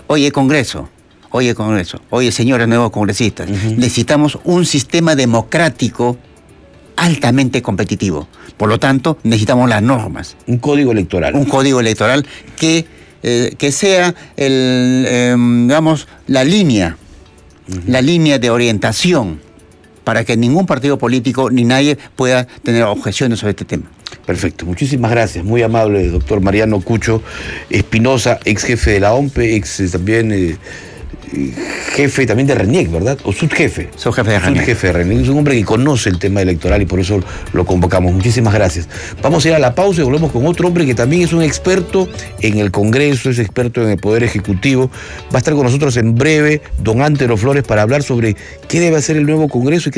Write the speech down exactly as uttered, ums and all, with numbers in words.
Oye, Congreso, oye, Congreso, oye, señores nuevos congresistas, uh-huh. necesitamos un sistema democrático altamente competitivo. Por lo tanto, necesitamos las normas. Un código electoral. Un código electoral que, eh, que sea, el, eh, digamos, la línea, uh-huh. la línea de orientación para que ningún partido político ni nadie pueda tener objeciones sobre este tema. Perfecto, muchísimas gracias, muy amable, doctor Mariano Cucho Espinosa, ex jefe de la O M P E, ex también eh, jefe también de RENIEC, ¿verdad? O subjefe. Subjefe de RENIEC. Subjefe de RENIEC, es un hombre que conoce el tema electoral y por eso lo convocamos. Muchísimas gracias. Vamos a ir a la pausa y volvemos con otro hombre que también es un experto en el Congreso, es experto en el Poder Ejecutivo. Va a estar con nosotros en breve don Antero Flores para hablar sobre qué debe hacer el nuevo Congreso y